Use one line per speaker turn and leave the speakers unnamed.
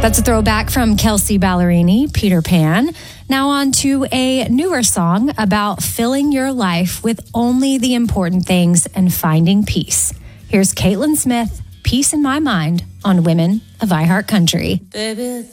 That's a throwback from Kelsea Ballerini, Peter Pan. Now on to a newer song about filling your life with only the important things and finding peace. Here's Caitlin Smith, Peace in My Mind, on Women of iHeart Country. Baby.